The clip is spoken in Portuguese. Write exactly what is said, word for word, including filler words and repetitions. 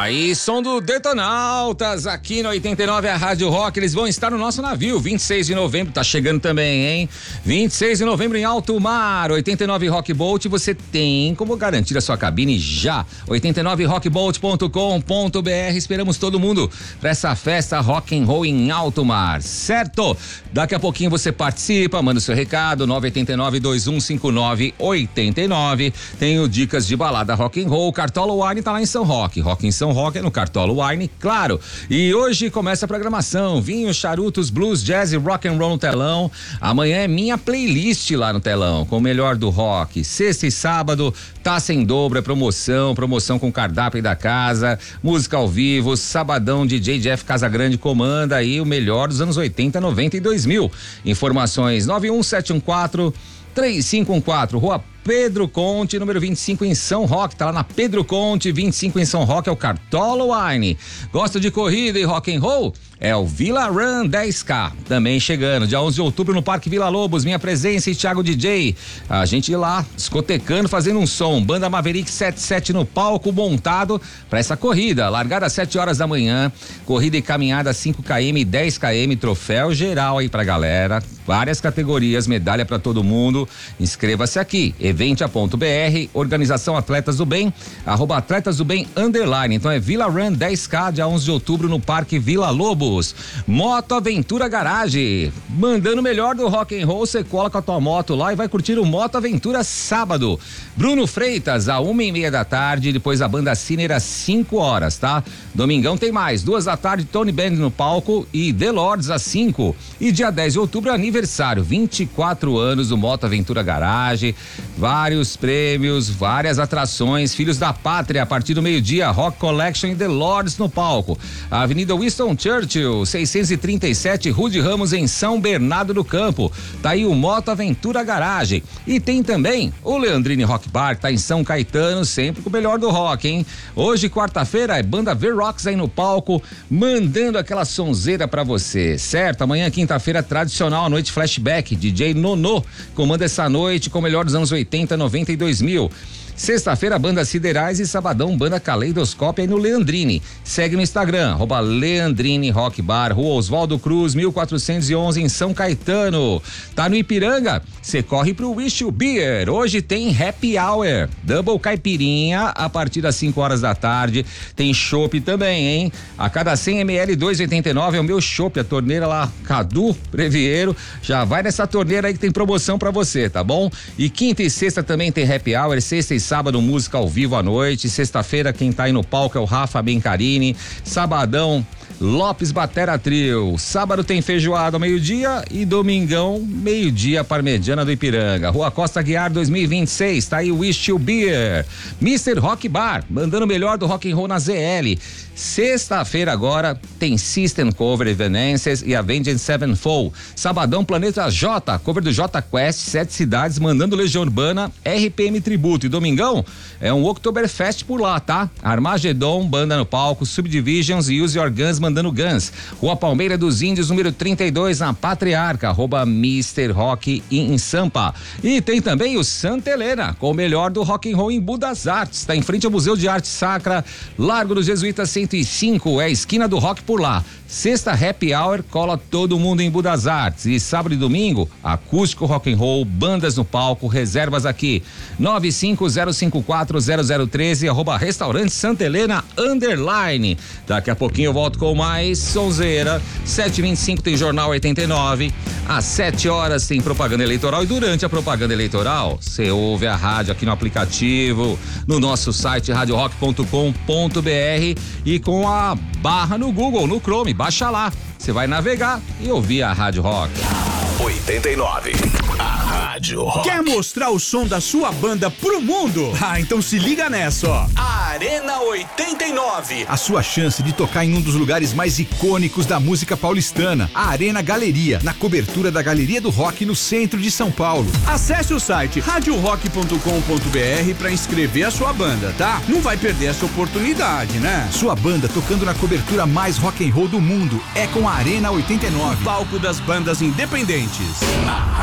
Aí, som do Detonautas aqui no oitenta e nove, a Rádio Rock. Eles vão estar no nosso navio, vinte e seis de novembro, tá chegando também, hein? vinte e seis de novembro em alto mar, oitenta e nove Rock Boat, você tem como garantir a sua cabine já. oitenta e nove rock boat ponto com ponto b r. Esperamos todo mundo para essa festa rock and roll em alto mar, certo? Daqui a pouquinho você participa, manda o seu recado, nove oito nove, dois um cinco nove, oito nove. Tenho dicas de balada rock and roll. Cartola Wine tá lá em São Roque. Rock em São Roque é no Cartola Wine, claro. E hoje começa a programação: vinhos, charutos, blues, jazz e rock and roll no telão. Amanhã é minha playlist lá no telão, com o melhor do rock. Sexta e sábado, taça em dobro, é promoção, promoção com cardápio da casa, música ao vivo. Sabadão, D J Jeff Casagrande comanda aí o melhor dos anos oitenta, noventa e dois mil. Informações nove um sete um quatro, três cinco um quatro, Rua Pedro Conte, número vinte e cinco em São Roque, tá lá na Pedro Conte, vinte e cinco em São Roque, é o Cartola Wine. Gosta de corrida e rock and roll? É o Villa Run dez K, também chegando, dia onze de outubro no Parque Vila Lobos, minha presença e Thiago D J, a gente lá, discotecando, fazendo um som, banda Maverick setenta e sete no palco, montado para essa corrida, largada às sete horas da manhã, corrida e caminhada cinco quilômetros, dez quilômetros, troféu geral aí pra galera, várias categorias, medalha para todo mundo, inscreva-se aqui, eventia ponto b r, organização Atletas do Bem, arroba Atletas do Bem, underline, então é Villa Run dez K, dia onze de outubro no Parque Vila Lobos. Moto Aventura Garage, mandando o melhor do rock and roll, você cola com a tua moto lá e vai curtir o Moto Aventura sábado. Bruno Freitas, a uma e meia da tarde, depois a banda Ciner às cinco horas, tá? Domingão tem mais, duas da tarde, Tony Band no palco e The Lords às cinco. E dia dez de outubro, aniversário, vinte e quatro anos do Moto Aventura Garage, vários prêmios, várias atrações, Filhos da Pátria a partir do meio-dia, Rock Collection e The Lords no palco. A Avenida Winston Churchill, seiscentos e trinta e sete, Rude Ramos em São Bernardo do Campo. Tá aí o Moto Aventura Garage. E tem também o Leandrini Rock Bar, que tá em São Caetano, sempre com o melhor do rock, hein? Hoje, quarta-feira, é banda V-Rocks aí no palco, mandando aquela sonzeira pra você, certo? Amanhã, quinta-feira, tradicional, a noite flashback, D J Nonô comanda essa noite com o melhor dos anos oitenta, noventa e dois mil. Sexta-feira, banda Siderais e sabadão, banda Caleidoscópio aí no Leandrini. Segue no Instagram, arroba Leandrini Rock Bar, Rua Oswaldo Cruz, mil quatrocentos e onze em São Caetano. Tá no Ipiranga? Você corre pro Wish You Beer. Hoje tem Happy Hour, Double Caipirinha a partir das cinco horas da tarde. Tem chopp também, hein? A cada cem mililitros, dois e oitenta e nove é o meu chopp, a torneira lá, Cadu Previeiro. Já vai nessa torneira aí que tem promoção pra você, tá bom? E quinta e sexta também tem Happy Hour, sexta e sábado, música ao vivo à noite. Sexta-feira, quem tá aí no palco é o Rafa Bencarini. Sabadão, Lopes Batera Trio. Sábado tem feijoada ao meio-dia e domingão, meio-dia, Parmegiana do Ipiranga. Rua Costa Guiar dois mil e vinte e seis, tá aí o Wish You Beer. mister Rock Bar, mandando o melhor do rock and roll na Z L. Sexta-feira agora tem System Cover, Evanescence e Avenged Sevenfold. Sabadão, Planeta J, cover do J Quest, sete cidades, mandando Legião Urbana, R P M Tributo. E domingão é um Oktoberfest por lá, tá? Armagedon, banda no palco, Subdivisions e Use Your Guns, mandando Guns. Rua Palmeira dos Índios, número trinta e dois, na Patriarca, arroba mister Rock em Sampa. E tem também o Santa Helena, com o melhor do rock and roll em Budas Artes. Tá em frente ao Museu de Arte Sacra, Largo dos Jesuítas cento e cinco, é a esquina do rock por lá. Sexta Happy Hour, cola todo mundo em Budas Artes. E sábado e domingo, acústico rock and roll, bandas no palco, reservas aqui. nove cinco zero cinco quatro zero zero um três, arroba Restaurante Santa Helena, underline. Daqui a pouquinho eu volto com mais sonzeira. sete e vinte e cinco tem Jornal oitenta e nove. Às sete horas tem propaganda eleitoral. E durante a propaganda eleitoral, você ouve a rádio aqui no aplicativo, no nosso site rádio rock ponto com ponto b r e com a barra no Google, no Chrome. Baixa lá, você vai navegar e ouvir a Rádio Rock. oitenta e nove. A Rádio Rock. Quer mostrar o som da sua banda pro mundo? Ah, então se liga nessa, ó. Arena oitenta e nove. A sua chance de tocar em um dos lugares mais icônicos da música paulistana, a Arena Galeria, na cobertura da Galeria do Rock no centro de São Paulo. Acesse o site rádio rock ponto com ponto b r para inscrever a sua banda, tá? Não vai perder essa oportunidade, né? Sua banda tocando na cobertura mais rock and roll do mundo é com a Arena oitenta e nove. Palco das bandas independentes.